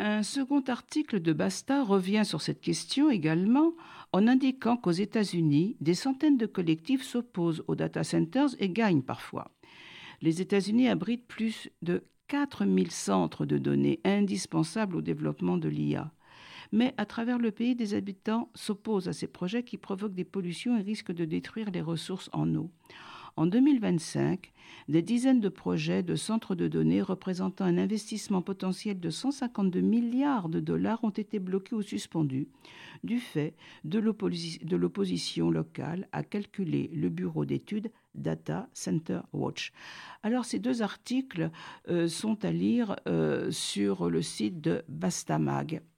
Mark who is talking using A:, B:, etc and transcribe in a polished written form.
A: Un second article de Basta revient sur cette question également en indiquant qu'aux États-Unis, des centaines de collectifs s'opposent aux data centers et gagnent parfois. Les États-Unis abritent plus de 4000 centres de données indispensables au développement de l'IA. Mais à travers le pays, des habitants s'opposent à ces projets qui provoquent des pollutions et risquent de détruire les ressources en eau. En 2025, des dizaines de projets de centres de données représentant un investissement potentiel de 152 milliards de dollars ont été bloqués ou suspendus du fait de l'opposition locale, a calculé le bureau d'études Data Center Watch. Alors ces deux articles sont à lire sur le site de Bastamag.